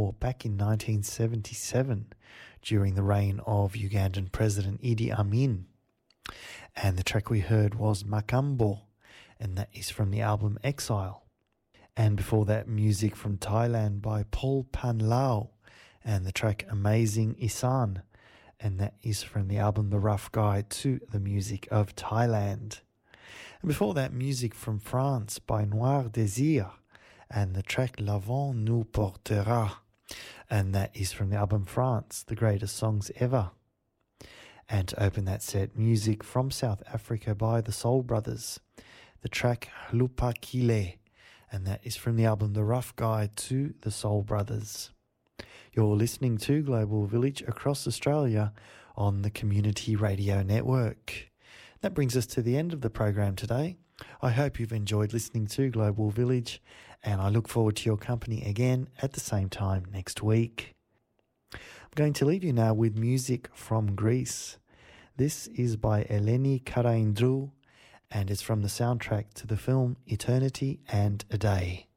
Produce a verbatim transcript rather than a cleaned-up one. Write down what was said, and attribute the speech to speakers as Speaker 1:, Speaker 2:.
Speaker 1: War back in nineteen seventy-seven during the reign of Ugandan President Idi Amin. And the track we heard was Makambo, and that is from the album Exile. And before that, music from Thailand by Paul Panlao, and the track Amazing Isan, and that is from the album The Rough Guide to the Music of Thailand. And before that, music from France by Noir Désir, and the track L'Avant nous portera, and that is from the album France, The Greatest Songs Ever. And to open that set, music from South Africa by the Soul Brothers, the track Lupakile, and that is from the album The Rough Guide to the Soul Brothers. You're listening to Global Village across Australia on the Community Radio Network. That brings us to the end of the program today. I hope you've enjoyed listening to Global Village, and I look forward to your company again at the same time next week. I'm going to leave you now with music from Greece. This is by Eleni Karaindrou, and it's from the soundtrack to the film Eternity and a Day.